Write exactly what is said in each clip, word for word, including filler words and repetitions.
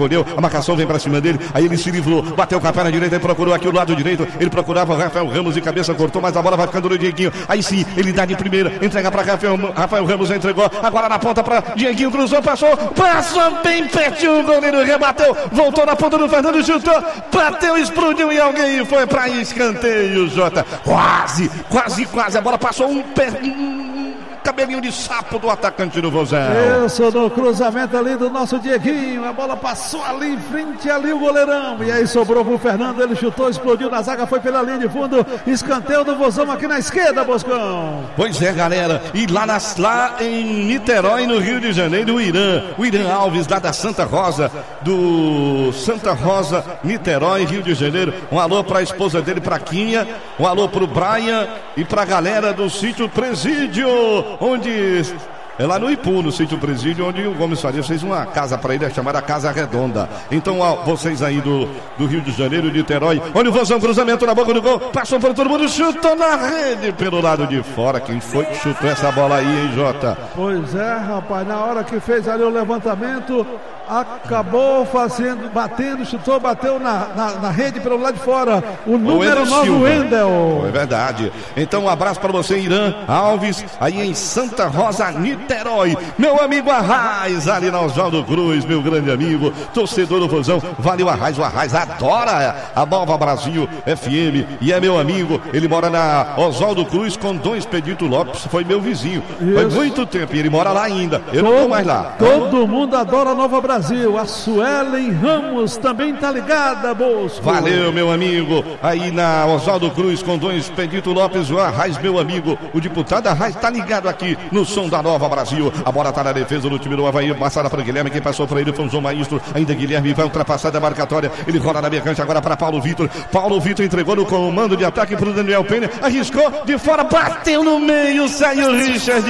recolheu, a marcação vem pra cima dele, aí ele se livrou, bateu com a perna direita e procurou aqui o lado direito, ele procurava o Rafael Ramos de cabeça, cortou, mas a bola vai ficando no Dieguinho, aí sim, ele dá de primeira, entrega pra Rafael, Rafael Ramos, entregou, agora na ponta pra Dieguinho, cruzou, passou, passou bem pertinho, o goleiro rebateu, voltou na ponta do Fernando, chutou, bateu, explodiu e alguém foi pra escanteio, Jota, quase, quase, quase, a bola passou um pé, um cabelinho de sapo do atacante do Vozão. Isso, no cruzamento ali do nosso Dieguinho, a bola passou ali em frente, ali o goleirão, e aí sobrou pro Fernando, ele chutou, explodiu na zaga, foi pela linha de fundo, escanteio do Vozão aqui na esquerda, Boscão. Pois é, galera, e lá, nas, lá em Niterói, no Rio de Janeiro, o Irã, o Irã Alves, lá da Santa Rosa, do Santa Rosa, Niterói, Rio de Janeiro, um alô pra esposa dele, pra Quinha, um alô pro Brian e pra galera do sítio Presídio, onde é lá no Ipu, no sítio Presídio, onde o Gomes Faria fez uma casa para ele, chamada Casa Redonda. Então, ó, vocês aí do, do Rio de Janeiro, de Niterói, olha o Vozão, cruzamento na boca do gol, passou por todo mundo, chutou na rede pelo lado de fora. Quem foi que chutou essa bola aí, hein, Jota? Pois é, rapaz, na hora que fez ali o levantamento, acabou fazendo, batendo, chutou, bateu na, na, na rede pelo lado de fora, o número nove, o Wendel. É verdade. Então, um abraço para você, Irã Alves, aí em Santa Rosa, Niterói. Meu amigo Arraiz, ali na Oswaldo Cruz, meu grande amigo, torcedor do Vozão. Valeu, Arraiz, o Arraiz adora a Nova Brasil F M e é meu amigo. Ele mora na Oswaldo Cruz com Dom Expedito Lopes, foi meu vizinho. Isso. Faz muito tempo e ele mora lá ainda. Eu todo, não tô mais lá. Todo mundo adora a Nova Brasil. A Suelen Ramos também tá ligada, Bosco. Valeu, meu amigo. Aí na Oswaldo Cruz com Dom Expedito Lopes, o Arraiz, meu amigo. O deputado Arraiz tá ligado aqui no som da Nova Brasil. A bola tá na defesa do time do Avaí, passada para Guilherme, quem passou para ele foi o João Maestro, ainda Guilherme vai ultrapassar da marcatória, ele rola na mercante agora para Paulo Vitor, Paulo Vitor entregou no comando de ataque para o Daniel Penha, arriscou de fora, bateu no meio, saiu o Richard,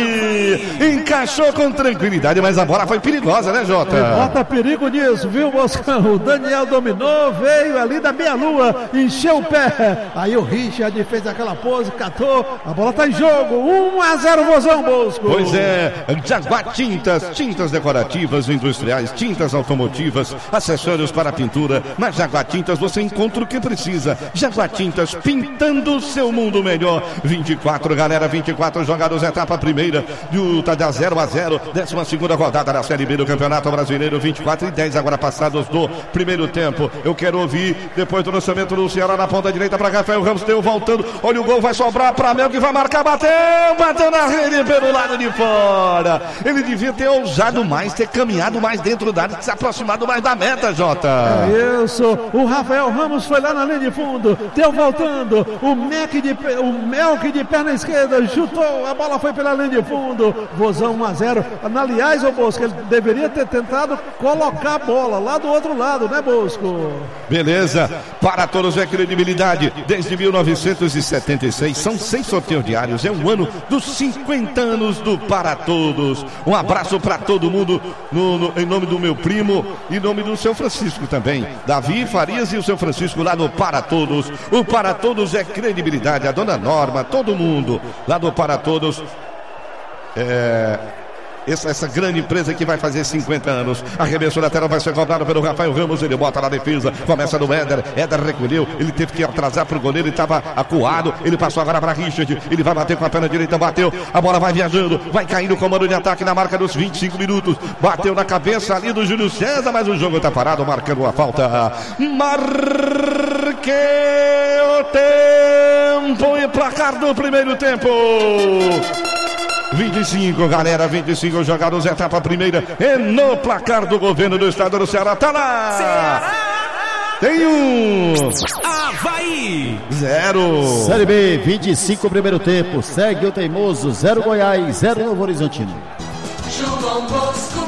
encaixou com tranquilidade, mas a bola foi perigosa, né, Jota? É, bota perigo nisso, viu, Boscão? O Daniel dominou, veio ali da meia-lua, encheu o pé, aí o Richard fez aquela pose, catou, a bola tá em jogo, um a zero Vozão, Bosco. Pois é, Jaguar Tintas, tintas decorativas, industriais, tintas automotivas, acessórios para pintura. Na Jaguar Tintas você encontra o que precisa. Jaguar Tintas, pintando o seu mundo melhor. vinte e quatro, galera, vinte e quatro jogados, etapa primeira, luta da zero a zero, décima segunda rodada da Série B do Campeonato Brasileiro, vinte e quatro e dez agora passados do primeiro tempo. Eu quero ouvir, depois do lançamento do Ceará na ponta direita para Rafael Ramos, deu voltando, olha o gol, vai sobrar para Mel que vai marcar, bateu, bateu na rede pelo lado de fora. Ele devia ter ousado mais, ter caminhado mais dentro da área, se aproximado mais da meta, Jota. É isso, o Rafael Ramos foi lá na linha de fundo, deu voltando, o Melk de, o Melk de perna esquerda chutou, a bola foi pela linha de fundo, Vozão um a zero. Aliás, ô Bosco, ele deveria ter tentado colocar a bola lá do outro lado, né, Bosco? Beleza, para todos é credibilidade, desde mil novecentos e setenta e seis, são seis sorteios diários, é um ano dos cinquenta anos do Para Todos. Um abraço para todo mundo no, no, em nome do meu primo e em nome do seu Francisco também, Davi Farias e o seu Francisco lá no Para Todos. O Para Todos é credibilidade, a dona Norma, todo mundo lá do Para Todos. É... Essa, essa grande empresa que vai fazer cinquenta anos. Arremesso lateral vai ser cobrado pelo Rafael Ramos. Ele bota na defesa, começa no Éder. Éder recolheu, ele teve que atrasar pro goleiro. Ele estava acuado, ele passou agora para Richard. Ele vai bater com a perna direita, bateu. A bola vai viajando, vai cair no comando de ataque na marca dos vinte e cinco minutos. Bateu na cabeça ali do Júlio César, mas o jogo está parado, marcando a falta. Marquei o tempo e placar do primeiro tempo. vinte e cinco, galera, vinte e cinco jogados, etapa primeira. E no placar do governo do estado do Ceará, tá lá! Ceará! Tem um! Avaí! Zero! Série B, vinte e cinco, primeiro tempo. Segue o Teimoso, zero Goiás, zero Novo Horizontino. João Bosco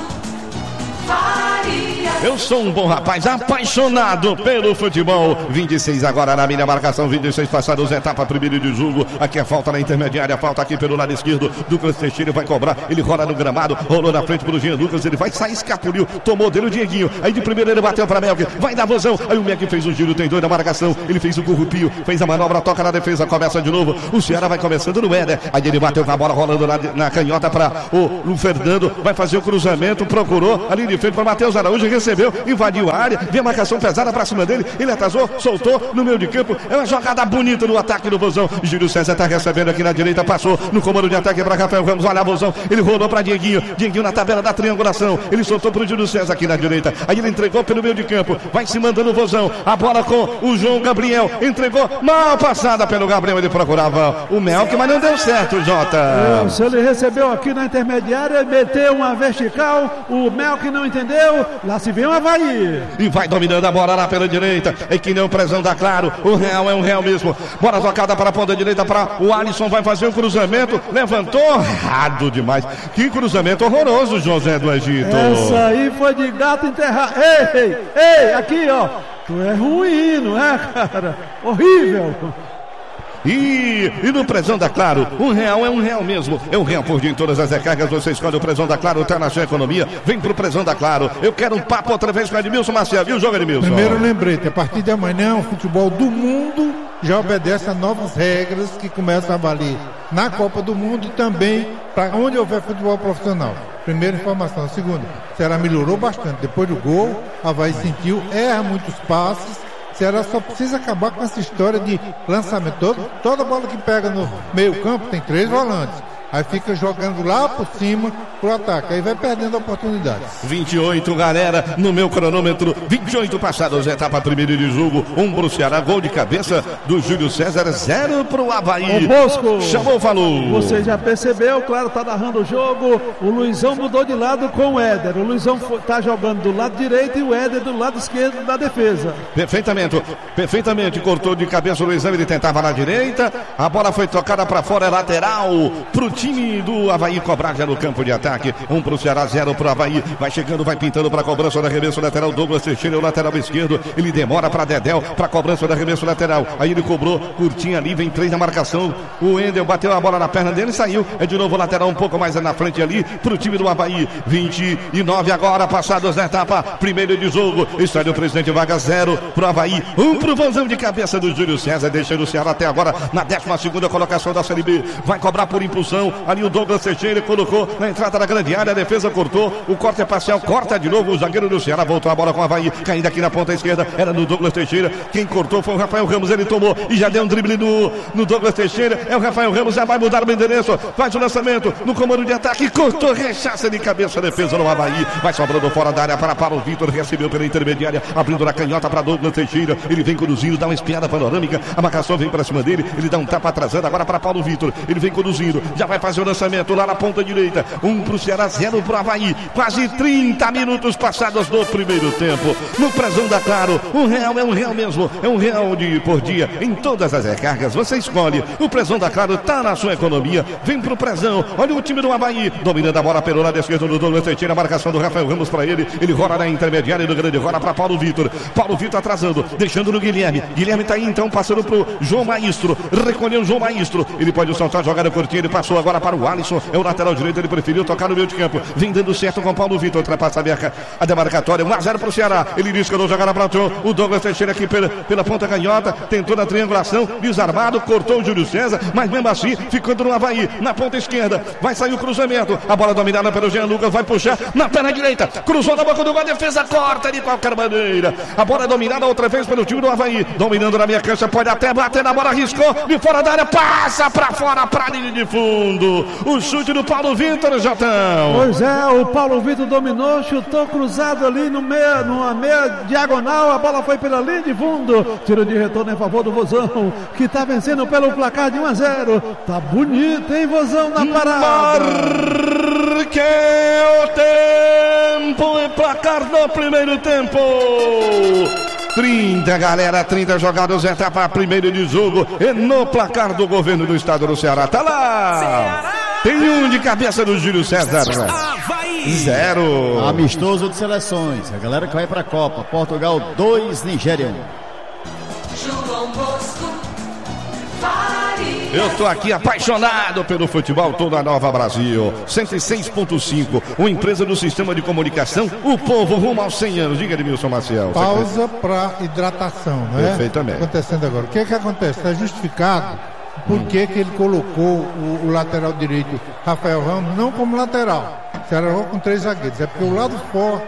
Faria. Eu sou um bom rapaz, apaixonado pelo futebol. vinte e seis agora na minha marcação, vinte e seis passados, etapa primeira de jogo. Aqui é falta na intermediária, falta aqui pelo lado esquerdo. Douglas Teixeira vai cobrar, ele rola no gramado, rolou na frente pro Jean Lucas, ele vai sair, escapuliu, tomou dele o Dieguinho. Aí de primeiro ele bateu pra Melk, vai dar Vozão. Aí o Melk fez o giro, tem dois na marcação, ele fez o corrupio, fez a manobra, toca na defesa, começa de novo. O Ceará vai começando no Éder, aí ele bateu com a bola rolando na, na canhota pra o, o Fernando, vai fazer o cruzamento, procurou ali de frente para Matheus Araújo, recebeu. recebeu, invadiu a área, vem a marcação pesada pra cima dele, ele atrasou, soltou no meio de campo, é uma jogada bonita no ataque do Vozão. Júlio César tá recebendo aqui na direita, passou no comando de ataque pra Rafael Ramos, olha a Vozão, ele rolou pra Dieguinho, Dieguinho na tabela da triangulação, ele soltou pro Júlio César aqui na direita, aí ele entregou pelo meio de campo, vai se mandando o Vozão, a bola com o João Gabriel, entregou, mal passada pelo Gabriel, ele procurava o Melk, mas não deu certo, Jota. É, se ele recebeu aqui na intermediária, meteu uma vertical, o Melk não entendeu, lá se vem o Avaí. E vai dominando a bola lá pela direita, é que nem o Prezão da Claro, o Real é um Real mesmo, bola tocada para a ponta direita, para o Alisson, vai fazer o um cruzamento, levantou, errado demais, que cruzamento horroroso, José do Egito. Essa aí foi de gato enterrado, ei, ei, ei, aqui ó, tu é ruim, não é, cara, horrível. E, e no Prezão da Claro, um real é um real mesmo. É um real por dia em todas as recargas. Você escolhe o Prezão da Claro, tá na sua economia. Vem pro Prezão da Claro. Eu quero um papo outra vez com o Edmilson Maciel, viu, jogo Edmilson? Primeiro lembrete, a partir de amanhã o futebol do mundo já obedece a novas regras que começam a valer na Copa do Mundo e também para onde houver futebol profissional. Primeira informação. Segunda, o Ceará melhorou bastante. Depois do gol, Avaí sentiu, erra muitos passes. Ceará só precisa acabar com essa história de lançamento. Todo, toda bola que pega no meio campo tem três volantes. Aí fica jogando lá por cima pro ataque. Aí vai perdendo oportunidades. vinte e oito, galera, no meu cronômetro. vinte e oito passados, etapa primeira de jogo. Um pro Ceará, gol de cabeça do Júlio César, zero pro Avaí. Ô Bosco, chamou, falou. Você já percebeu, claro, tá narrando o jogo. O Luizão mudou de lado com o Éder. O Luizão foi, tá jogando do lado direito e o Éder do lado esquerdo da defesa. Perfeitamente, perfeitamente. Cortou de cabeça o Luizão, ele tentava na direita. A bola foi tocada pra fora, é lateral pro time do Avaí cobrar já no campo de ataque. Um pro Ceará, zero pro Avaí. Vai chegando, vai pintando pra cobrança da arremesso lateral. Douglas Teixeira, o lateral esquerdo. Ele demora pra Dedéu, pra cobrança da arremesso lateral. Aí ele cobrou, curtinho ali, vem três na marcação. O Endel bateu a bola na perna dele e saiu. É de novo o lateral um pouco mais na frente ali pro time do Avaí. vinte e nove agora, passados na etapa primeiro de jogo. Estádio Presidente Vargas, zero pro Avaí. Um pro Vozão de cabeça do Júlio César, deixando o Ceará até agora na décima segunda colocação da Série B. Vai cobrar por impulsão. Ali o Douglas Teixeira colocou na entrada da grande área, a defesa cortou, o corte é parcial, corta de novo o zagueiro do Ceará, voltou a bola com o Avaí, caindo aqui na ponta esquerda, era no Douglas Teixeira, quem cortou foi o Rafael Ramos, ele tomou e já deu um drible no, no Douglas Teixeira, é o Rafael Ramos, já vai mudar o endereço, faz o lançamento no comando de ataque, cortou, rechaça de cabeça, a defesa no Avaí, vai sobrando fora da área para Paulo Vitor, recebeu pela intermediária, abrindo na canhota para Douglas Teixeira, ele vem conduzindo, dá uma espiada panorâmica, a marcação vem para cima dele, ele dá um tapa atrasando agora para Paulo Vitor, ele vem conduzindo, já vai fazer o lançamento lá na ponta direita, um pro Ceará, zero pro Avaí, quase trinta minutos passados do primeiro tempo, no Prezão da Claro, um real é um real mesmo, é um real de, por dia, em todas as recargas, você escolhe, o Prezão da Claro tá na sua economia, vem pro Prezão, olha o time do Avaí, dominando a bola pelo lado esquerdo do Douglas Teixeira, a marcação do Rafael Ramos para ele, ele rola na intermediária do grande, rola para Paulo Vitor, Paulo Vitor atrasando, deixando no Guilherme, Guilherme tá aí então, passando pro João Maestro, recolheu o João Maestro, ele pode soltar, jogar no curtinho, ele passou agora para o Alisson, é o lateral direito, ele preferiu tocar no meio de campo, vem dando certo com Paulo Vitor, ultrapassa a, marca, a demarcatória, um a zero pro Ceará, ele disse que eu não jogar para o Douglas Teixeira aqui pela, pela ponta canhota, tentou na triangulação, desarmado, cortou o Júlio César, mas mesmo assim, ficando no Avaí, na ponta esquerda, vai sair o cruzamento, a bola dominada pelo Jean Lucas, vai puxar na perna direita, cruzou na boca do gol, a defesa corta de qualquer maneira, a bola é dominada outra vez pelo time do Avaí, dominando na minha cancha, pode até bater na bola, arriscou, de fora da área, passa para fora, para a linha de fundo, o chute do Paulo Vitor, Jotão. Pois é, o Paulo Vitor dominou, chutou cruzado ali no meia, numa meia diagonal, a bola foi pela linha de fundo, tiro de retorno em favor do Vozão, que tá vencendo pelo placar de um a zero, tá bonito, hein, Vozão, na parada. Marque o tempo e placar no primeiro tempo. trinta, galera, trinta jogados, etapa primeira de jogo, e no placar do governo do estado do Ceará, tá lá. Ceará. Tem um de cabeça do Júlio César. Avaí. Zero. Amistoso de seleções. A galera que vai pra Copa. Portugal dois, Nigéria um. João Bosco, Faria. Eu tô aqui apaixonado pelo futebol, toda a Nova Brasil. cento e seis ponto cinco, uma empresa do sistema de comunicação, o povo rumo aos cem anos. Diga, Edmilson Maciel. Pausa para hidratação, não é? Perfeitamente. Acontecendo agora. O que é que acontece? Está justificado por que que ele colocou o, o lateral direito, Rafael Ramos, não como lateral. Ceará com três zagueiros. É porque o lado forte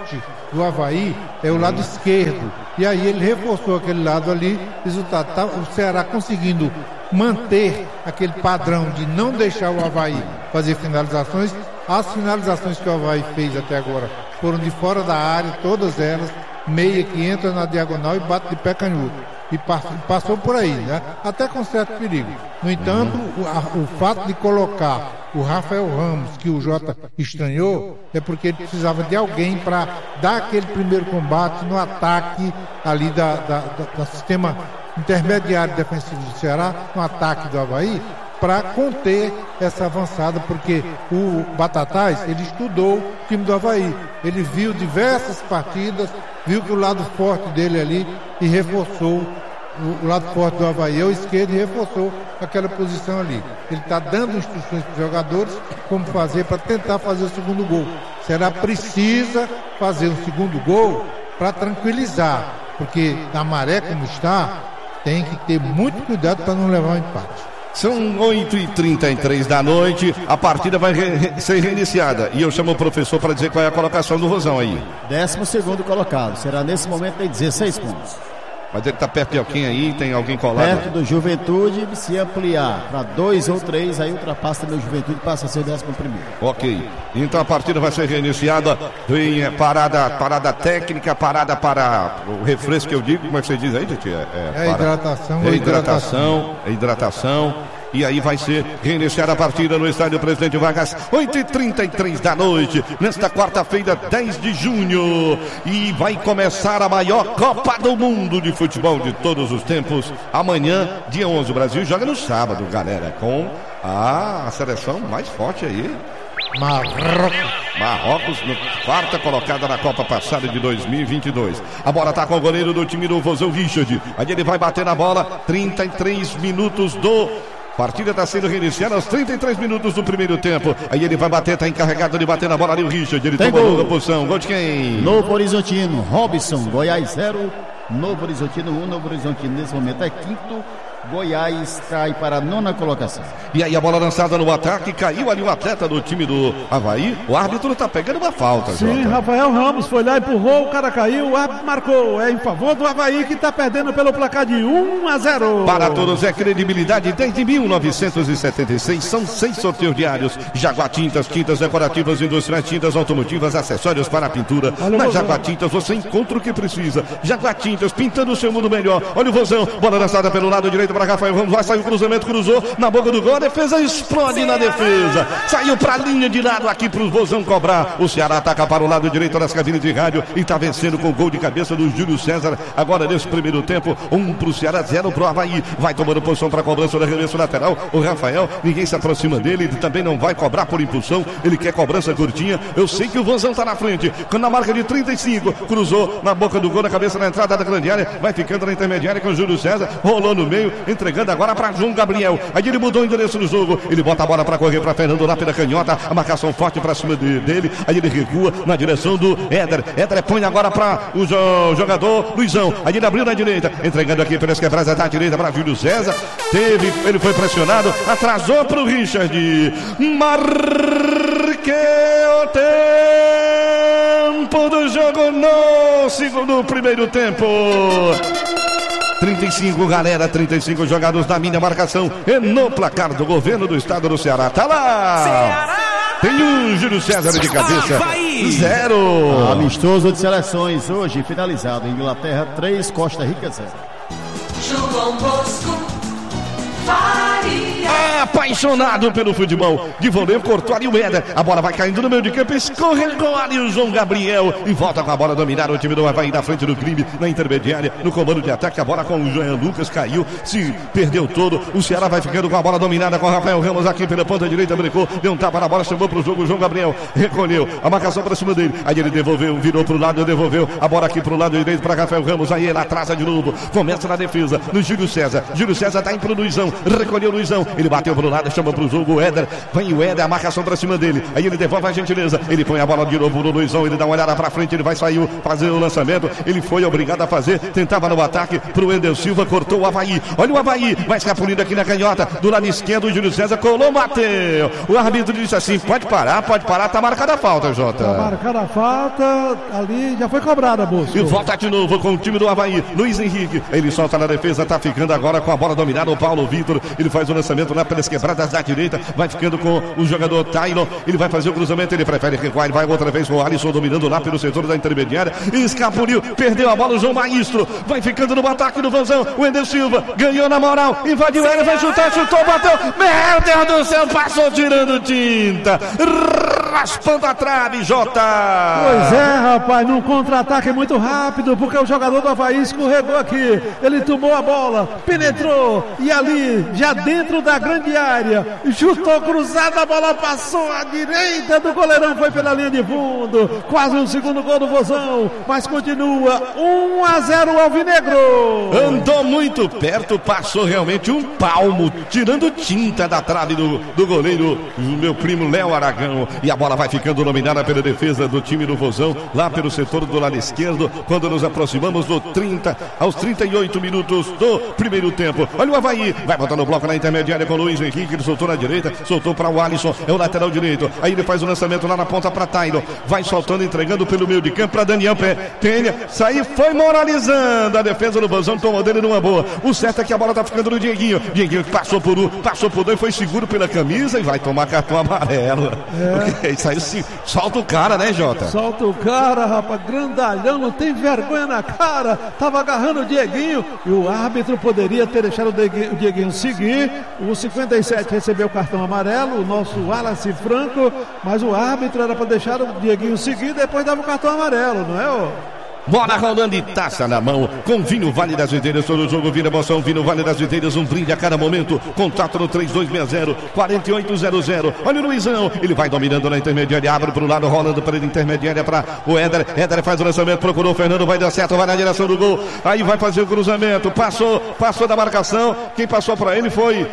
do Avaí é o lado esquerdo. E aí ele reforçou aquele lado ali, resultado, tá, o Ceará conseguindo manter aquele padrão de não deixar o Avaí fazer finalizações. As finalizações que o Avaí fez até agora foram de fora da área, todas elas, meia que entra na diagonal e bate de pé canhoto. E passou por aí, né? Até com certo perigo. No entanto, o, a, o fato de colocar o Rafael Ramos, que o Jota estranhou, é porque ele precisava de alguém para dar aquele primeiro combate no ataque ali da, da, da, do sistema intermediário defensivo do Ceará, no ataque do Avaí, para conter essa avançada, porque o Batatais, ele estudou o time do Avaí, ele viu diversas partidas, viu que o lado forte dele ali e reforçou o, o lado forte do Avaí é o esquerdo e reforçou aquela posição ali. Ele está dando instruções para os jogadores como fazer para tentar fazer o segundo gol. Será precisa fazer um segundo gol para tranquilizar, porque na maré como está, tem que ter muito cuidado para não levar um empate. São oito e trinta e três da noite, a partida vai re ser reiniciada. E eu chamo o professor para dizer qual é a colocação do Rosão aí. Décimo segundo colocado, será nesse momento tem dezesseis pontos. Mas ele está perto de alguém aí, tem alguém colado? Perto do Juventude, se ampliar para dois ou três, aí ultrapassa também o Juventude e passa a ser o décimo primeiro. Ok, então a partida vai ser reiniciada. Vem parada, parada técnica, parada para o refresco que eu digo, como é que você diz aí, gente? É, é, é hidratação. É hidratação, é hidratação. E aí vai ser reiniciada a partida no estádio Presidente Vargas, oito e trinta e três da noite, nesta quarta-feira, dez de junho. E vai começar a maior Copa do Mundo de futebol de todos os tempos. Amanhã, dia onze, o Brasil joga no sábado, galera, com a seleção mais forte aí. Marrocos. Marrocos, no quarta colocada na Copa passada de dois mil e vinte e dois. A bola tá com o goleiro do time do Vozão, Richard. Aí ele vai bater na bola, trinta e três minutos do... Partida está sendo reiniciada aos trinta e três minutos do primeiro tempo. Aí ele vai bater, está encarregado de bater na bola ali o Richard. Ele toma a posição. Gol de quem? Novo Horizontino, Robson, Goiás zero. Novo Horizontino um, Novo Horizontino nesse momento é quinto. Goiás cai para a nona colocação. E aí a bola lançada no ataque, caiu ali o atleta do time do Avaí. O árbitro está pegando uma falta. Sim, Jota. Rafael Ramos foi lá, empurrou, o cara caiu, o árbitro marcou. É em favor do Avaí, que está perdendo pelo placar de um a zero. Para todos é credibilidade desde mil novecentos e setenta e seis. São seis sorteios diários. Jaguar Tintas, tintas decorativas, industriais, tintas automotivas, acessórios para a pintura. Olha, na Jaguar Tintas você encontra o que precisa. Jaguar Tintas, pintando o seu mundo melhor. Olha o Vozão, bola lançada pelo lado direito para Rafael Ramos, vai sair o cruzamento, cruzou na boca do gol, a defesa explode na defesa, saiu para a linha de lado aqui para o Vozão cobrar. O Ceará ataca para o lado direito das cabines de rádio e está vencendo com o gol de cabeça do Júlio César. Agora nesse primeiro tempo, um para o Ceará, zero para o Avaí. Vai tomando posição para a cobrança do arremesso lateral. O Rafael, ninguém se aproxima dele, ele também não vai cobrar por impulsão, ele quer cobrança curtinha. Eu sei que o Vozão está na frente, na marca de trinta e cinco, cruzou na boca do gol, na cabeça na entrada da grande área, vai ficando na intermediária com o Júlio César, rolou no meio, entregando agora para João Gabriel. Aí ele mudou o endereço do jogo. Ele bota a bola para correr para Fernando lá pela canhota. A marcação forte para cima de, dele. Aí ele recua na direção do Éder. Éder põe agora para o jo jogador Luizão. Aí ele abriu na direita. Entregando aqui pelas quebradas da direita para Júlio César. Teve, ele foi pressionado. Atrasou para o Richard. Marquei o tempo do jogo no segundo primeiro tempo. trinta e cinco, galera, trinta e cinco jogados na minha marcação e no placar do governo do estado do Ceará. Tá lá! Ceará! Tem um Júlio César de cabeça, zero. Amistoso de seleções hoje finalizado. Inglaterra três, Costa Rica zero. João Bosco Faria. Apaixonado pelo futebol, de voleio, cortou ali o Éder. A bola vai caindo no meio de campo, escorregou ali o João Gabriel e volta com a bola dominar o time do Avaí na frente do crime, na intermediária, no comando de ataque. A bola com o João Lucas caiu, se perdeu todo. O Ceará vai ficando com a bola dominada com o Rafael Ramos aqui pela ponta direita, brincou, deu um tapa na bola, chamou pro jogo. O João Gabriel recolheu a marcação para cima dele. Aí ele devolveu, virou pro lado, devolveu a bola aqui pro lado direito para Rafael Ramos. Aí ele atrasa de novo, começa na defesa no Júlio César. Júlio César tá indo pro Luizão, recolheu Luizão. Ele bateu pro lado, chama pro jogo o Éder. Vem o Éder, a marcação pra cima dele. Aí ele devolve a gentileza. Ele põe a bola de novo pro Luizão. Ele dá uma olhada pra frente, ele vai sair, fazer o lançamento. Ele foi obrigado a fazer. Tentava no ataque pro Wendel Silva, cortou o Avaí. Olha o Avaí, vai escapulindo aqui na canhota. Do lado esquerdo, o Júlio César colou, bateu. O árbitro disse assim: pode parar, pode parar, tá marcada a falta, Jota. Tá marcada a falta, ali já foi cobrada, Bosco. E volta de novo com o time do Avaí. Luiz Henrique, ele solta na defesa, tá ficando agora com a bola dominada. O Paulo Vitor, ele faz o lançamento lá pelas quebradas da direita, vai ficando com o jogador Taylor. Ele vai fazer o cruzamento, ele prefere recuar, ele vai outra vez com o Alisson dominando lá pelo setor da intermediária. Escapuliu, perdeu a bola o João Maestro, vai ficando no ataque do Vanzão. O Wendel Silva ganhou na moral, invadiu ele, vai chutar, chutou, bateu. Meu Deus do céu, passou tirando tinta, raspando a trave, Jota. Pois é, rapaz, num contra-ataque muito rápido, porque o jogador do Avaí escorregou aqui. Ele tomou a bola, penetrou e ali, já dentro da grande área, chutou cruzada, a bola passou à direita do goleirão, foi pela linha de fundo. Quase um segundo gol do Vozão, mas continua um a zero Alvinegro. Andou muito perto, passou realmente um palmo, tirando tinta da trave do, do goleiro, o meu primo Léo Aragão. E a bola vai ficando dominada pela defesa do time do Vozão, lá pelo setor do lado esquerdo, quando nos aproximamos do trinta, aos trinta e oito minutos do primeiro tempo. Olha o Avaí, vai botando o bloco na intermediária com o Luiz Henrique, ele soltou na direita, soltou para o Alisson, é o lateral direito. Aí ele faz o lançamento lá na ponta para Taylor, vai soltando, entregando pelo meio de campo para Daniel Pé. Penha, saiu, foi moralizando a defesa do Vozão, tomou dele numa boa. O certo é que a bola tá ficando no Dieguinho. Dieguinho que passou por um, passou por dois, foi seguro pela camisa e vai tomar cartão amarelo. É. Isso aí se solta o cara, né, Jota? Solta o cara, rapaz, grandalhão, não tem vergonha na cara. Tava agarrando o Dieguinho e o árbitro poderia ter deixado o Dieguinho, o Dieguinho seguir. O cinquenta e sete recebeu o cartão amarelo, o nosso Wallace Franco, mas o árbitro era para deixar o Dieguinho seguir, depois dava o cartão amarelo, não é, ô? Bola rolando e taça na mão, com Vinho Vale das Videiras, todo jogo vira emoção. Vinho Vale das Videiras, um brinde a cada momento. Contato no três dois seis zero, quatro oito zero zero. Olha o Luizão, ele vai dominando na intermediária, abre para o lado, rolando para a intermediária para o Éder. Éder faz o lançamento, procurou o Fernando, vai dar certo, vai na direção do gol. Aí vai fazer o cruzamento, passou, passou da marcação. Quem passou para ele foi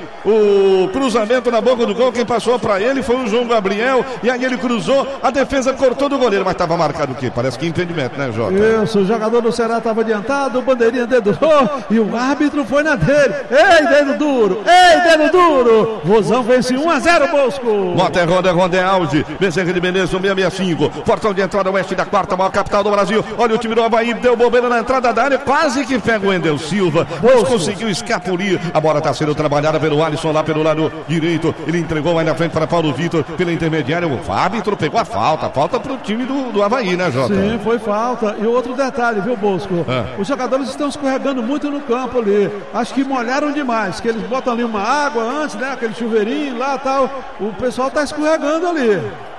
o cruzamento na boca do gol. Quem passou para ele foi o João Gabriel. E aí ele cruzou, a defesa cortou do goleiro, mas estava marcado o quê? Parece que impedimento, né, Jota? Isso, o jogador do Ceará estava adiantado, o bandeirinha dedurou e o árbitro foi na dele. Ei, dedo duro! Ei, dedo duro! Vozão vence um a zero, Bosco. Mota Ronda, Ronda é auge. Bezerra de Menezes, seiscentos e sessenta e cinco. Portão de entrada oeste da quarta maior capital do Brasil. Olha o time do Avaí, deu bobeira na entrada da área, quase que pega o Wendel Silva, mas conseguiu escapulir. A bola está sendo trabalhada pelo Alisson lá pelo lado direito. Ele entregou mais na frente para Paulo Vitor pela intermediária. O árbitro pegou a falta. Falta para o time do, do Avaí, né, Jota? Sim, foi falta. E outro detalhe, viu, Bosco? É. Os jogadores estão escorregando muito no campo ali. Acho que molharam demais, que eles botam ali uma água antes, né? Aquele chuveirinho lá e tal. O pessoal está escorregando ali.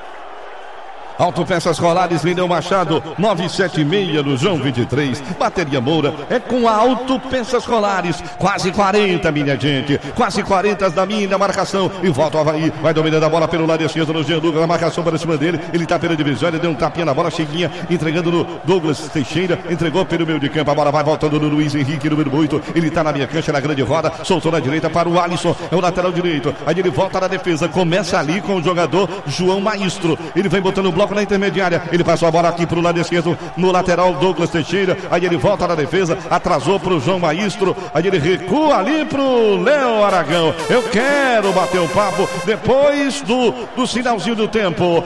Autopeças Colares, Lindeu Machado, nove sete seis no João vinte e três. Bateria Moura é com a Autopeças Colares. Quase quarenta, minha gente. Quase quarenta da minha marcação. E volta o Avaí. Vai dominando a bola pelo lado esquerdo no Jean Lucas. A marcação para cima dele. Ele tá pela divisória. Deu um tapinha na bola. Cheguinha. Entregando no Douglas Teixeira. Entregou pelo meio de campo. A bola vai voltando no Luiz Henrique, número oito. Ele tá na minha cancha, na grande roda. Soltou na direita para o Alisson. É o lateral direito. Aí ele volta na defesa. Começa ali com o jogador João Maestro. Ele vem botando o bloco na intermediária, ele passou a bola aqui para o lado esquerdo, no lateral Douglas Teixeira, aí ele volta na defesa, atrasou para o João Maestro, aí ele recua ali para o Léo Aragão. Eu quero bater o papo depois do, do sinalzinho do tempo.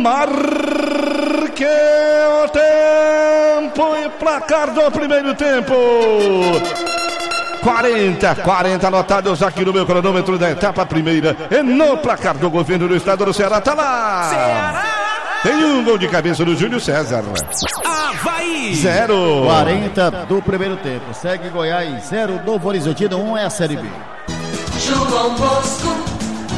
Marque o tempo e placar do primeiro tempo. quarenta, quarenta anotados aqui no meu cronômetro da etapa primeira. E no placar do governo do estado do Ceará, tá lá. Ceará! Tem um gol de cabeça do Júlio César. Avaí! Zero. quarenta do primeiro tempo. Segue Goiás, zero. Novo Horizontino, um é a Série B. João Bosco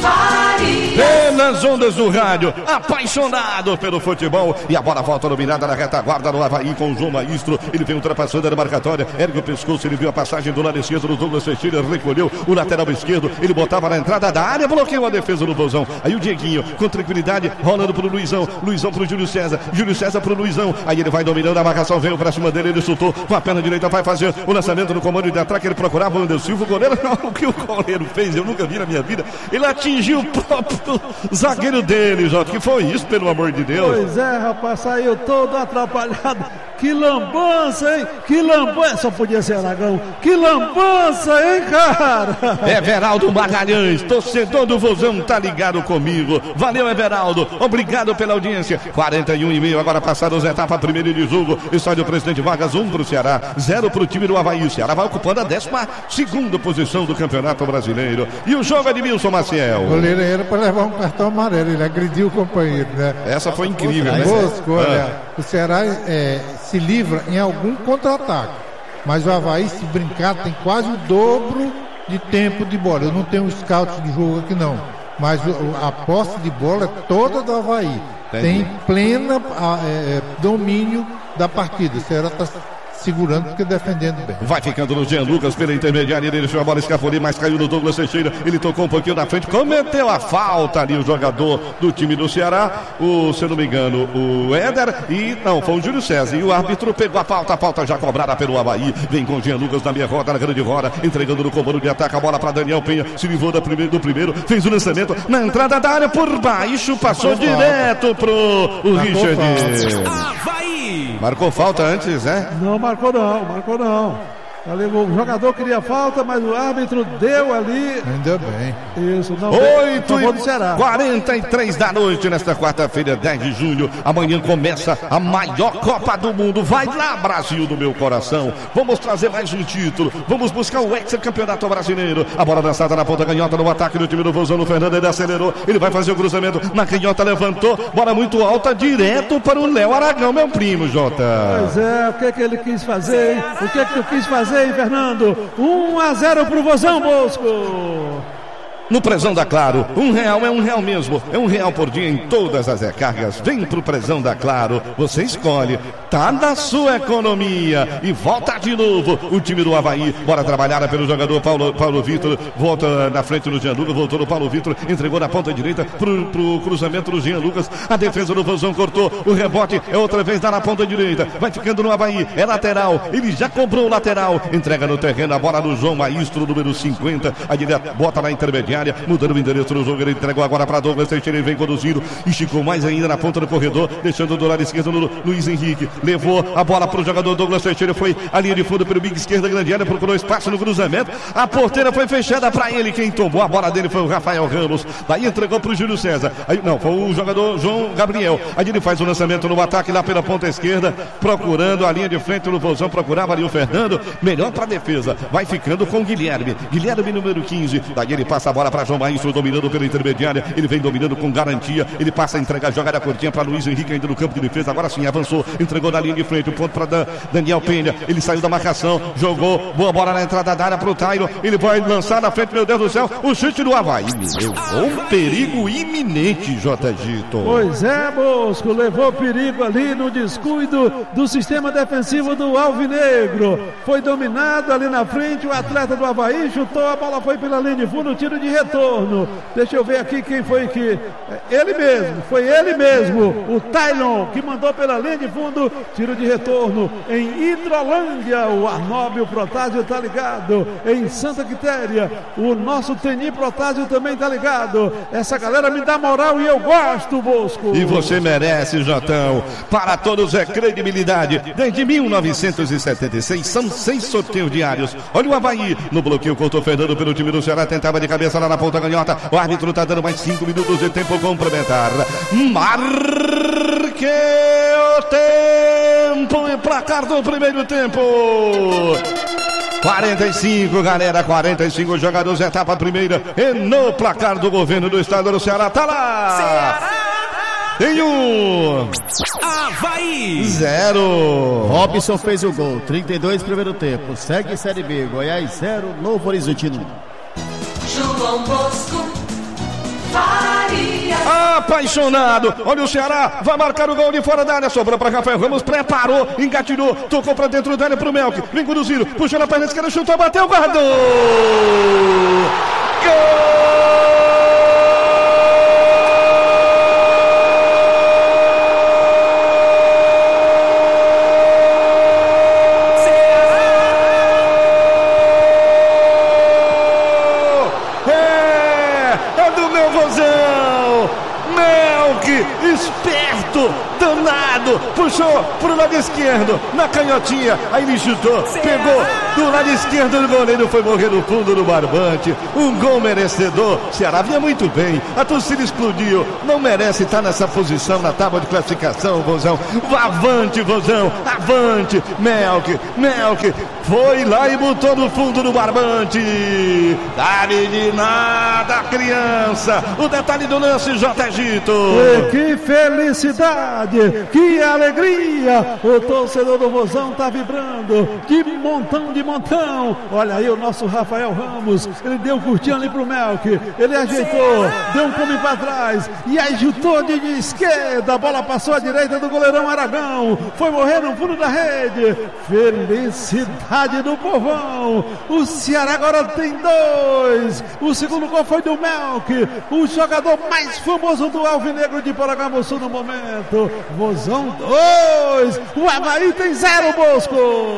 Farias. Pelas ondas do rádio, apaixonado pelo futebol. E a bola volta dominada na retaguarda do Avaí com o João Maestro. Ele vem ultrapassando a marcatória, ergue o pescoço, ele viu a passagem do lado esquerdo do Douglas Teixeira, recolheu o lateral esquerdo, ele botava na entrada da área, bloqueou a defesa do Bozão. Aí o Dieguinho, com tranquilidade, rolando pro Luizão, Luizão pro Júlio César, Júlio César pro Luizão. Aí ele vai dominando a marcação, veio pra cima dele, ele soltou com a perna direita, vai fazer o lançamento no comando de ataque. Ele procurava o Anderson Silva, o goleiro, não, o que o goleiro fez, eu nunca vi na minha vida. Ele atingiu o próprio zagueiro dele, Jota. Que foi isso, pelo amor de Deus? Pois é, rapaz, saiu todo atrapalhado. Que lambança, hein? Que lambança, só podia ser Aragão. Que lambança, hein, cara? Everaldo Magalhães, torcedor do Vozão, tá ligado comigo. Valeu, Everaldo, obrigado pela audiência. quarenta e um e meio, agora passadas as etapas primeira de jogo. Estádio Presidente Vargas, um pro Ceará, zero pro time do Avaí. O Ceará vai ocupando a décima segunda posição do Campeonato Brasileiro. E o jogo é de Wilson Maciel. O goleiro era para levar um cartão amarelo, ele agrediu o companheiro, né? Essa foi incrível, né? Bosco, olha, o Ceará é, se livra em algum contra-ataque, mas o Avaí, se brincar, tem quase o dobro de tempo de bola. Eu não tenho um scout de jogo aqui não, mas a posse de bola é toda do Avaí. Entendi. Tem plena é, domínio da partida. O Ceará está segurando porque defendendo bem. Vai ficando no Jean Lucas pela intermediária, ele deixou a bola escapulir, mas caiu no Douglas Teixeira, ele tocou um pouquinho na frente, cometeu a falta ali o jogador do time do Ceará, o, se eu não me engano, o Éder, e não, foi o Júlio César, e o árbitro pegou a falta, a falta já cobrada pelo Avaí, vem com o Jean Lucas na meia roda, na grande roda, entregando no comando de ataque, a bola para Daniel Penha, se livrou da primeiro, do primeiro, fez o lançamento na entrada da área por baixo, passou Marcou direto falta. pro o Richard. Avaí. Marcou falta antes, né? Não marcou não, marcou não. Ali, o jogador queria falta, mas o árbitro deu ali. Ainda bem. Isso, não. oito e quarenta e três da noite, nesta quarta-feira, dez de junho. Amanhã começa a maior Copa do Mundo. Vai lá, Brasil do meu coração. Vamos trazer mais um título. Vamos buscar o ex-campeonato brasileiro. A bola lançada na ponta canhota no ataque do time do Vozão. O Fernando, ele acelerou. Ele vai fazer o cruzamento na canhota, levantou. Bola muito alta, direto para o Léo Aragão, meu primo, Jota. Pois é, o que que ele quis fazer, hein? O que que tu quis fazer, hein, Fernando? um a zero pro Vozão, Bosco. No Prezão da Claro, um real é um real mesmo. É um real por dia em todas as recargas. Vem pro Prezão da Claro. Você escolhe. Tá na sua economia. E volta de novo o time do Avaí. Bora trabalhar pelo jogador Paulo, Paulo Vitor. Volta na frente do Jean Lucas. Voltou no Paulo Vitor. Entregou na ponta direita pro, pro cruzamento do Jean Lucas. A defesa do Vozão cortou. O rebote é outra vez lá na ponta direita. Vai ficando no Avaí. É lateral. Ele já cobrou o lateral. Entrega no terreno a bola do João Maestro, número cinquenta. A direita bota na intermediária. Mudando o endereço do jogo, ele entregou agora para Douglas Teixeira, ele vem conduzindo, esticou mais ainda na ponta do corredor, deixando do lado esquerdo no Luiz Henrique, levou a bola para o jogador Douglas Teixeira, foi a linha de fundo pelo bico esquerda, grande área, procurou espaço no cruzamento, a porteira foi fechada para ele, quem tomou a bola dele foi o Rafael Ramos, daí entregou para o Júlio César, aí não, foi o jogador João Gabriel, aí ele faz o lançamento no ataque lá pela ponta esquerda, procurando a linha de frente no Vozão, procurava ali o Fernando, melhor para a defesa, vai ficando com o Guilherme, Guilherme número quinze, daí ele passa a bola para João Maestro, dominando pela intermediária, ele vem dominando com garantia, ele passa a entregar, joga a curtinha para Luiz Henrique ainda no campo de defesa, agora sim avançou, entregou na linha de frente, o ponto para Dan, Daniel Penha, ele saiu da marcação, jogou, boa bola na entrada da área para o Tairo, ele vai lançar na frente, meu Deus do céu, o chute do Avaí, meu, um perigo iminente, J. Gito. Pois é, Bosco, levou perigo ali no descuido do sistema defensivo do Alvinegro, foi dominado ali na frente, o atleta do Avaí chutou, a bola foi pela linha de fundo, tiro de retorno. Deixa eu ver aqui quem foi que. Ele mesmo, foi ele mesmo, o Tylon, que mandou pela linha de fundo, tiro de retorno em Hidrolândia. O Arnóbio Protásio tá ligado. Em Santa Quitéria, o nosso Teni Protásio também tá ligado. Essa galera me dá moral e eu gosto, Bosco. E você merece, Jotão. Para todos é credibilidade. Desde mil novecentos e setenta e seis são seis sorteios diários. Olha o Avaí no bloqueio, cortou Fernando pelo time do Ceará, tentava de cabeça lá na ponta canhota. O árbitro está dando mais cinco minutos de tempo complementar. Marque o tempo e placar do primeiro tempo. quarenta e cinco, galera, quarenta e cinco jogadores, etapa primeira. E no placar do governo do estado do Ceará, tá lá. Ceará! Tem um. Avaí. Zero. Robson fez o gol, trinta e dois primeiro tempo. Segue Série B, Goiás zero, Novo Horizontino. João Bosco, Faria. Apaixonado, olha o Ceará, vai marcar o gol de fora da área, sobrou para Rafael Ramos, preparou, engatilhou, tocou para dentro da área pro Melk, vem conduzindo, puxou na perna esquerda, chutou, bateu, guardou! Gol! Esperto, danado, puxou pro lado esquerdo, na canhotinha, aí ele chutou, pegou do lado esquerdo do goleiro, foi morrer no fundo do barbante, um gol merecedor. Ceará vinha muito bem, a torcida explodiu, não merece estar nessa posição na tábua de classificação, Vozão. Avante, Vozão, avante, Melk, Melk, foi lá e botou no fundo do barbante. Dá-lhe de nada, criança. O detalhe do lance, J. Egito. E que felicidade, que alegria. O torcedor do Vozão tá vibrando de montão de montão. Olha aí o nosso Rafael Ramos, ele deu um curtinho ali pro Melk, ele ajeitou, deu um pulo para trás e ajeitou de esquerda, a bola passou à direita do goleirão Aragão, foi morrer no fundo da rede. Felicidade do povão. O Ceará agora tem dois. O segundo gol foi do Melk, o jogador mais famoso do Alvinegro de Paraguaçu no momento. Vozão dois, o Avaí tem zero, Bosco.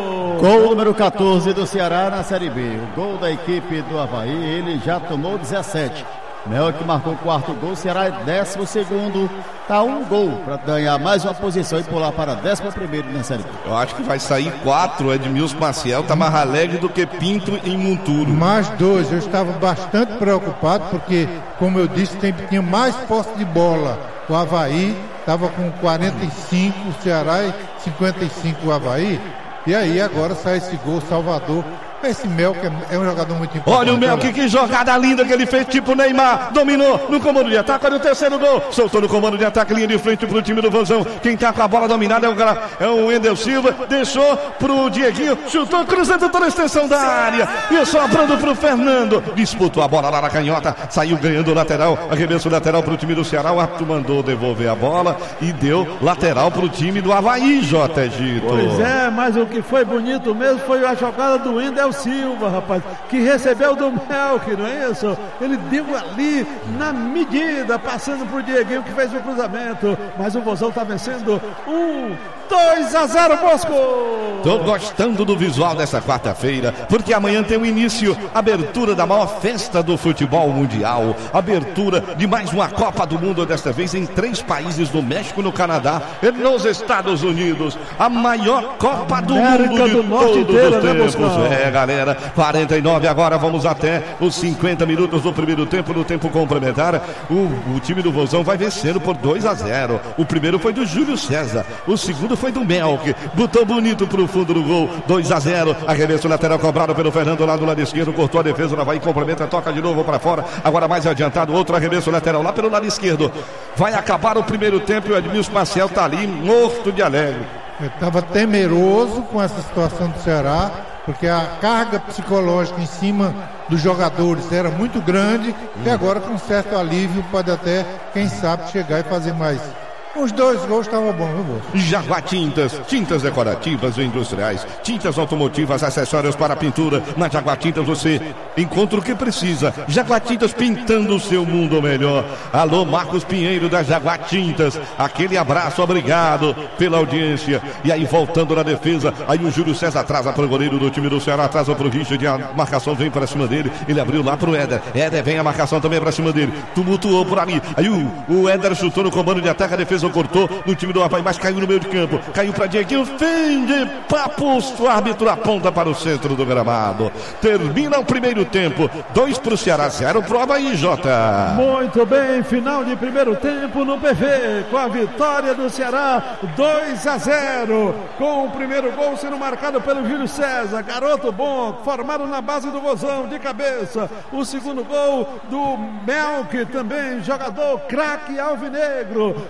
Gol número catorze do Ceará na Série B. O gol da equipe do Avaí, ele já tomou dezessete. Melk marcou o quarto gol, o Ceará é décimo segundo. Tá um gol para ganhar mais uma posição e pular para décimo primeiro na Série B. Eu acho que vai sair quatro. Edmilson Maciel tá mais alegre do que Pinto em Monturo. Mais dois. Eu estava bastante preocupado porque, como eu disse, tem, tinha mais posse de bola. O Avaí estava com quarenta e cinco, o Ceará e cinquenta e cinco o Avaí. E aí agora sai esse gol, Salvador. Esse Melk é, é um jogador muito importante. Olha o Melk, que jogada linda que ele fez, tipo Neymar. Dominou no comando de ataque, olha o terceiro gol. Soltou no comando de ataque, linha de frente pro time do Vozão. Quem tá com a bola dominada é o, é o Wendel Silva. Deixou pro Dieguinho, chutou, cruzando toda a extensão da área. E sobrando pro Fernando. Disputou a bola lá na canhota, saiu ganhando o lateral. Arremesso lateral pro time do Ceará. O árbitro mandou devolver a bola e deu lateral pro time do Avaí, J. Egito. Pois é, mas o que foi bonito mesmo foi a jogada do Wendel Silva, rapaz, que recebeu do Melk, não é isso? Ele deu ali na medida, passando pro Dieguinho que fez o cruzamento, mas o Vozão tá vencendo um, dois a zero, Bosco. Tô gostando do visual dessa quarta-feira, porque amanhã tem o início, abertura da maior festa do futebol mundial, abertura de mais uma Copa do Mundo, desta vez em três países, no México, no Canadá e nos Estados Unidos, a maior Copa do América Mundo de do Norte todos inteira, os né, tempos. Bosco? É, galera, quarenta e nove agora, vamos até os cinquenta minutos do primeiro tempo, no tempo complementar. O, o time do Vozão vai vencendo por dois a zero. O primeiro foi do Júlio César, o segundo foi do Melk, botou bonito pro fundo do gol, dois a zero. Arremesso lateral cobrado pelo Fernando lá do lado esquerdo, cortou a defesa, vai complementa, toca de novo para fora. Agora mais adiantado, outro arremesso lateral lá pelo lado esquerdo. Vai acabar o primeiro tempo e o Edmilson Maciel tá ali morto de alegre. Eu estava temeroso com essa situação do Ceará, porque a carga psicológica em cima dos jogadores era muito grande, e agora com certo alívio pode até, quem sabe, chegar e fazer mais. Os dois gols estavam bons, viu, moço? Jaguar Tintas, tintas decorativas e industriais, tintas automotivas, acessórios para pintura. Na Jaguar Tintas você encontra o que precisa. Jaguar Tintas, pintando o seu mundo melhor. Alô, Marcos Pinheiro da Jaguar Tintas, aquele abraço, obrigado pela audiência. E aí voltando na defesa, aí o Júlio César atrasa para o goleiro do time do Ceará, atrasa para o Richard, a marcação vem para cima dele, ele abriu lá para o Éder, Éder vem a marcação também para cima dele, tumultuou por ali, aí o, o Éder chutou no comando de ataque, a defesa cortou no time do Avaí, mas caiu no meio de campo, caiu para Dieguinho, fim de papo, o árbitro aponta para o centro do gramado. Termina o primeiro tempo, dois para o Ceará, zero para o Avaí, Jota. Muito bem, final de primeiro tempo no P V, com a vitória do Ceará, dois a zero, com o primeiro gol sendo marcado pelo Júlio César, garoto bom, formado na base do Vozão, de cabeça. O segundo gol do Melk, também jogador craque alvinegro, para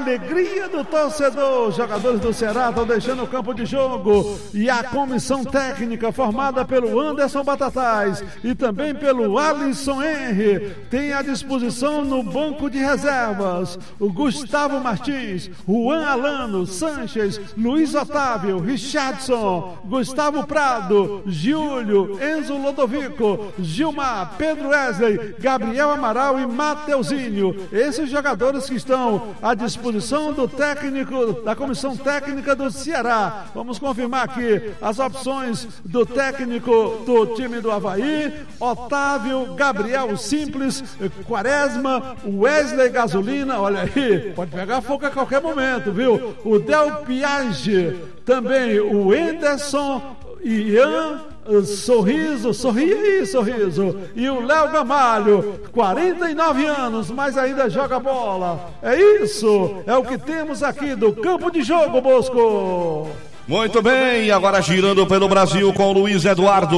alegria do torcedor. Jogadores do Ceará estão deixando o campo de jogo e a comissão técnica formada pelo Anderson Batatais e também pelo Alisson Henry tem à disposição no banco de reservas o Gustavo Martins, Juan Alano, Sanches, Luiz Otávio, Richardson, Gustavo Prado, Júlio, Enzo Lodovico, Gilmar, Pedro Wesley, Gabriel Amaral e Mateuzinho. Esses jogadores que estão à disposição do técnico, da comissão técnica do Ceará. Vamos confirmar aqui as opções do técnico do time do Avaí: Otávio, Gabriel Simples, Quaresma, Wesley Gasolina, olha aí, pode pegar fogo a qualquer momento, viu? O Del Piage, também o Enderson, Ian, Sorriso, sorri aí, Sorriso, e o Léo Gamalho, quarenta e nove anos, mas ainda joga bola. É isso, é o que temos aqui do campo de jogo, Bosco. Muito bem, agora girando pelo Brasil com o Luiz Eduardo.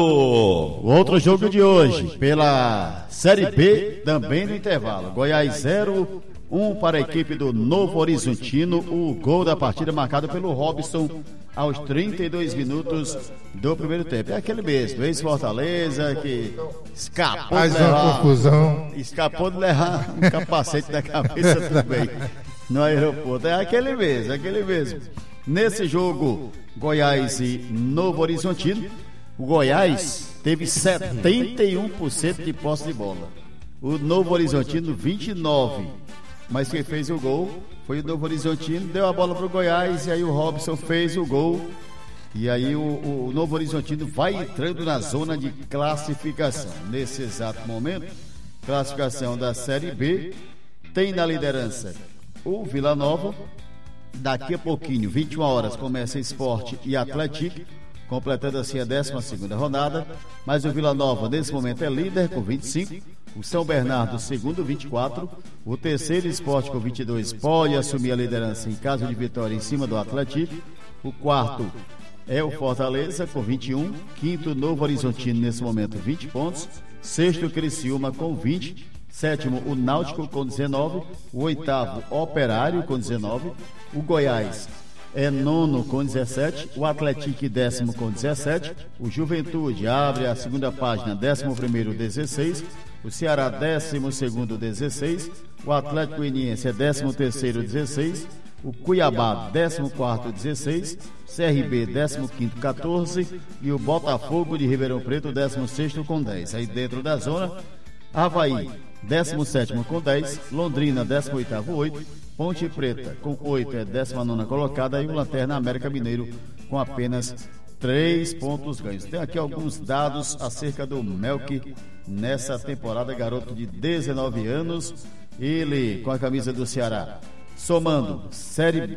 O outro jogo de hoje, pela Série B, também no intervalo. Goiás zero, um para a equipe do Novo Horizontino. O gol da partida marcado pelo Robson aos trinta e dois minutos do primeiro tempo. É aquele mesmo, ex-Fortaleza, que escapou Mais de levar, uma confusão. escapou de levar um capacete na cabeça também no aeroporto. É aquele mesmo, é aquele mesmo. Nesse jogo, Goiás e Novo Horizontino, o Goiás teve setenta e um por cento de posse de bola. O Novo Horizontino, vinte e nove por cento. Mas quem fez o gol foi o Novo Horizontino, deu a bola para o Goiás e aí o Robson fez o gol. E aí o, o Novo Horizontino vai entrando na zona de classificação. Nesse exato momento, classificação da Série B, tem na liderança o Vila Nova. Daqui a pouquinho, vinte e uma horas, começa Sport e Atlético, completando assim a décima segunda rodada. Mas o Vila Nova, nesse momento, é líder com vinte e cinco. O São Bernardo, segundo, vinte e quatro. O terceiro, Sport, com vinte e dois, pode assumir a liderança em caso de vitória em cima do Atlético. O quarto é o Fortaleza, com vinte e um. Quinto, Novo Horizontino, nesse momento, vinte pontos. Sexto, Criciúma, com vinte. Sétimo, o Náutico, com dezenove. O oitavo, Operário, com dezenove. O Goiás é nono com dezessete, o Atlético décimo com dezessete, o Juventude abre a segunda página, décimo primeiro, dezesseis, o Ceará décimo segundo, dezesseis, o Atlético Goianiense é décimo terceiro, dezesseis, o Cuiabá décimo quarto, dezesseis, C R B décimo quinto, quatorze e o Botafogo de Ribeirão Preto décimo sexto com dez. Aí dentro da zona, Avaí décimo sétimo com dez, Londrina décimo oitavo, oito, Ponte Preta com oito é décima nona colocada e o Lanterna América Mineiro com apenas três pontos ganhos. Tem aqui alguns dados acerca do Melk nessa temporada, garoto de dezenove anos, ele com a camisa do Ceará, somando Série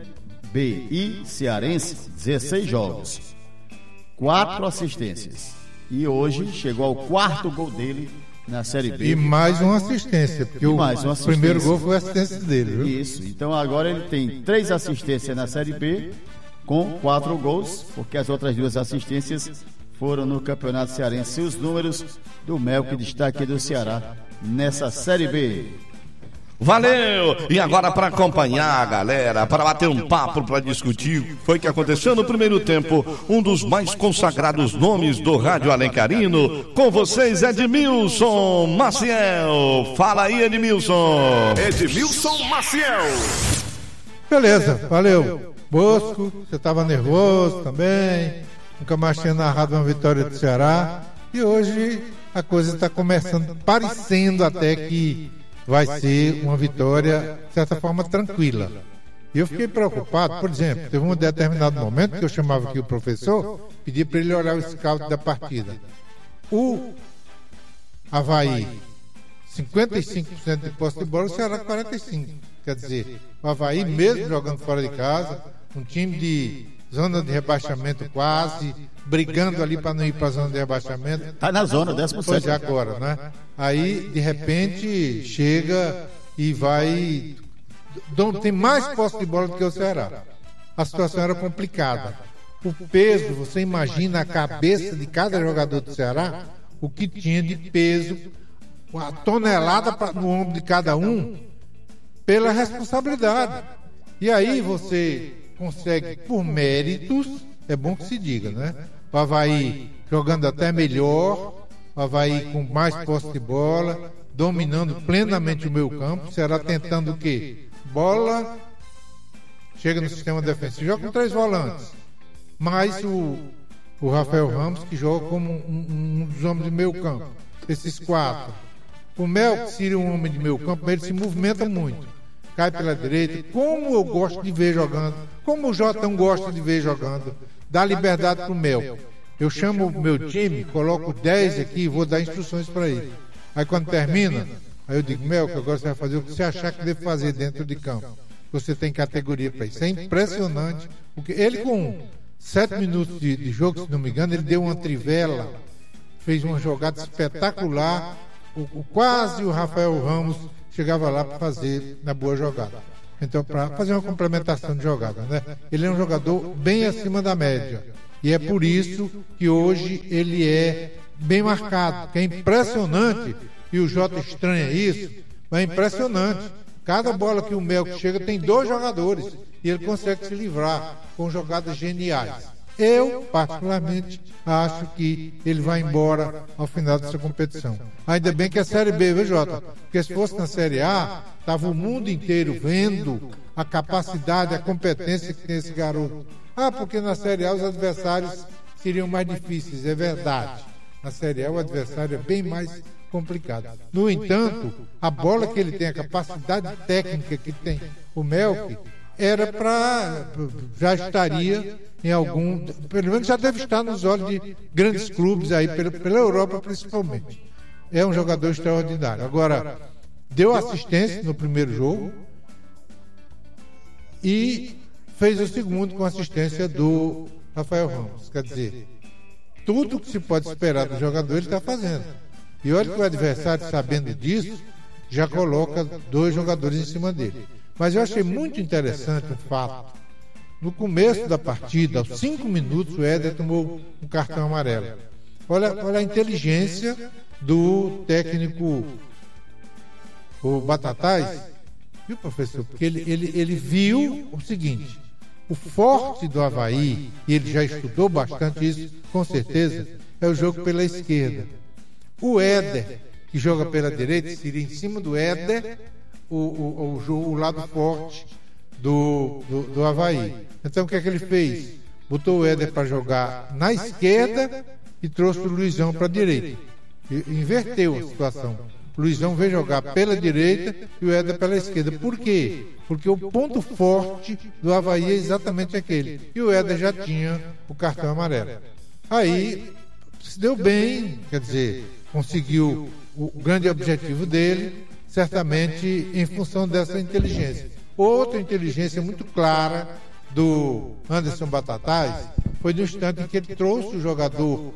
B e Cearense, dezesseis jogos, quatro assistências e hoje chegou ao quarto gol dele na Série B. E mais uma assistência, porque o assistência. primeiro gol foi a assistência dele, viu? Isso, então agora ele tem três assistências na Série B, com quatro gols, porque as outras duas assistências foram no Campeonato Cearense. Os números do Melk, destaque do Ceará nessa Série B. Valeu! E agora para acompanhar a galera, para bater um papo, para discutir, foi o que aconteceu no primeiro tempo, um dos mais consagrados nomes do rádio alencarino, com vocês Edmilson Maciel. Fala aí, Edmilson. Edmilson Maciel. Beleza, valeu. Bosco, você estava nervoso também, nunca mais tinha narrado uma vitória do Ceará, e hoje a coisa está começando, parecendo até que vai ser uma vitória, de certa forma, tranquila. E eu fiquei preocupado, por exemplo, teve um determinado momento que eu chamava aqui o professor, pedi para ele olhar o scout da partida. O Avaí, cinquenta e cinco por cento de posse de bola, o Ceará quarenta e cinco por cento. Quer dizer, o Avaí, mesmo jogando fora de casa, um time de zona de rebaixamento quase, brigando ali para não ir para a zona de rebaixamento. Está na zona, décimo sétimo. Pois é, agora, né? Aí, de repente, chega e vai... Tem mais posse de bola do que o Ceará. A situação era complicada. O peso, você imagina a cabeça de cada jogador do Ceará, o que tinha de peso, a tonelada no ombro de cada um, pela responsabilidade. E aí você consegue, por méritos, é bom que se diga, né? O Avaí jogando até melhor, o Avaí com mais posse de bola, dominando plenamente o meio campo, o Ceará tentando o quê? Bola, chega no sistema defensivo, joga com três volantes, mais o, o Rafael Ramos, que joga como um, um dos homens de meio campo, esses quatro. O Mel, que seria um homem de meio campo, ele se movimenta muito, cai pela direita, como eu gosto de ver jogando, como o Jotão gosta de ver jogando, dá liberdade pro Mel. Eu chamo o meu time, coloco dez aqui e vou dar instruções para ele. Aí quando termina, aí eu digo, Mel, que agora você vai fazer o que você achar que deve fazer dentro de campo. Você tem categoria para isso. É impressionante, porque ele com sete minutos de, de jogo, se não me engano, ele deu uma trivela, fez uma jogada espetacular, o, o, quase o Rafael Ramos chegava lá para fazer na boa jogada. Então, para fazer uma complementação de jogada, né? Ele é um jogador bem acima da média. E é por isso que hoje ele é bem marcado, que é impressionante, e o Jota estranha isso, mas é impressionante. Cada bola que o Mel chega tem dois jogadores e ele consegue se livrar com jogadas geniais. Eu, particularmente, acho que ele vai embora ao final dessa competição. Ainda bem que é a Série B, viu, Jota? Porque se fosse na Série A, estava o mundo inteiro vendo a capacidade, a competência que tem esse garoto. Ah, porque na Série A os adversários seriam mais difíceis, é verdade. Na Série A o adversário é bem mais complicado. No entanto, a bola que ele tem, a capacidade técnica que tem o Melk, era para... já estaria em algum... pelo menos já deve estar nos olhos de grandes clubes aí, pela, pela Europa principalmente. É um jogador extraordinário. Agora, deu assistência no primeiro jogo e fez o segundo com assistência do Rafael Ramos. Quer dizer, tudo que se pode esperar do jogador ele está fazendo. E olha que o adversário, sabendo disso, já coloca dois jogadores em cima dele. Mas eu achei muito interessante o fato, no começo da partida, aos cinco minutos, o Éder tomou um cartão amarelo. Olha, olha a inteligência do técnico, o Batatais, viu, professor? Porque ele, ele, ele viu o seguinte: o forte do Avaí, e ele já estudou bastante isso, com certeza, é o jogo pela esquerda. O Éder, que joga pela direita, seria em cima do Éder o, o, o, o lado forte do, do, do Avaí. Então o que é que ele fez? Botou o Éder para jogar na esquerda e trouxe o Luizão para a direita. E, inverteu a situação. O Luizão veio jogar pela direita e o Éder pela esquerda. Por quê? Porque o ponto forte do Avaí é exatamente aquele. E o Éder já tinha o cartão amarelo. Aí se deu bem, quer dizer, conseguiu o grande objetivo dele, certamente em função dessa inteligência. Outra inteligência muito clara do Anderson Batatais foi no instante em que ele trouxe o jogador,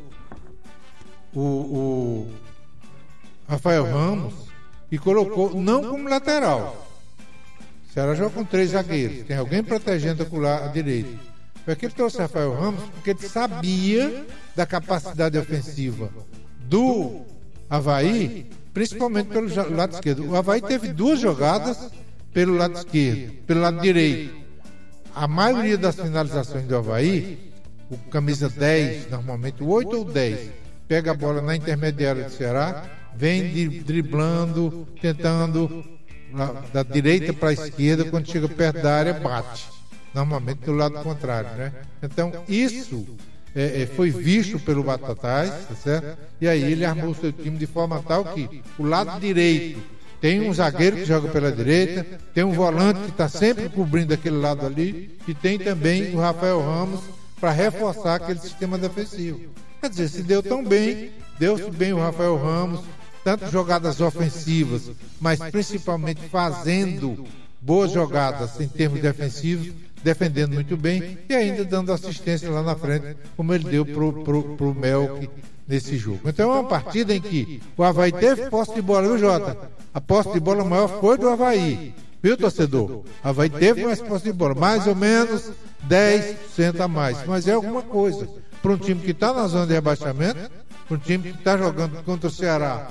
o, o Rafael Ramos, e colocou não como lateral. O Ceará joga com três zagueiros, tem alguém protegendo a direita. Foi que ele trouxe o Rafael Ramos porque ele sabia da capacidade ofensiva do Avaí, principalmente pelo lado esquerdo. O Avaí teve duas jogadas pelo lado esquerdo, pelo lado direito. A maioria das finalizações do Avaí, o camisa dez, normalmente o oito ou dez, pega a bola na intermediária do Ceará, vem driblando, tentando da direita para a esquerda, quando chega perto da área, bate. Normalmente do lado contrário, né? Então, isso é, é, foi visto pelo Batatais, tá certo? E aí ele armou o seu time de forma tal que o lado direito tem um zagueiro que joga pela direita, tem um volante que está sempre cobrindo aquele lado ali, e tem também o Rafael Ramos para reforçar aquele sistema defensivo. Quer dizer, se deu tão bem, deu-se bem o Rafael Ramos, tanto jogadas ofensivas, mas principalmente fazendo boas jogadas em termos defensivos, defendendo muito bem e ainda dando assistência lá na frente, como ele deu pro, pro, pro Melk nesse jogo. Então é uma partida em que o Avaí teve posse de bola, viu, Jota? A posse de bola maior foi do Avaí, viu, torcedor? O Avaí teve mais posse de bola, mais ou menos dez por cento a mais, mas é alguma coisa para um time que está na zona de rebaixamento, para um time que está jogando contra o Ceará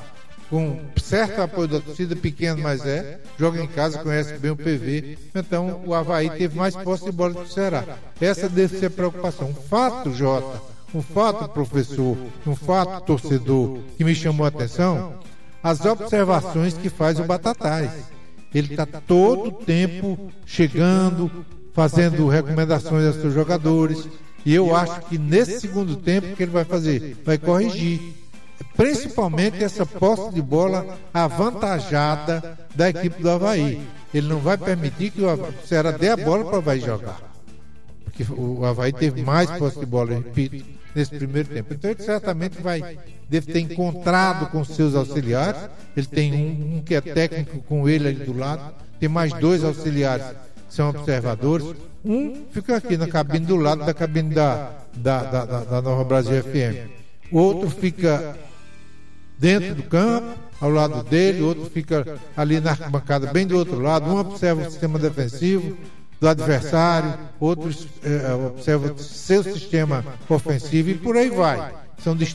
com certo apoio da torcida, pequeno, mas é, joga em casa, conhece bem o P V, então o Avaí teve mais posse de bola do que o Ceará. Essa deve ser a preocupação. Um fato, Jota, um fato, professor, um fato, torcedor, que me chamou a atenção, as observações que faz o Batatais. Ele está todo o tempo chegando, fazendo recomendações aos seus jogadores, e eu acho que nesse segundo tempo, o que ele vai fazer? Vai corrigir. Principalmente essa posse de bola avantajada da equipe do Avaí. Ele não vai permitir que o Ceará dê a bola para o Avaí jogar. Porque o Avaí teve mais posse de bola, eu repito, nesse primeiro tempo. Então ele certamente vai, deve ter encontrado com seus auxiliares. Ele tem um, um que é técnico com ele ali do lado, tem mais dois auxiliares que são observadores. Um fica aqui na cabine do lado da cabine da, da, da, da, da Nova Brasil F M. O outro fica dentro do campo, ao lado dele, o outro fica ali na arquibancada, bem do outro lado. Um observa o sistema defensivo do adversário, outro é, observa o seu sistema ofensivo e por aí vai. São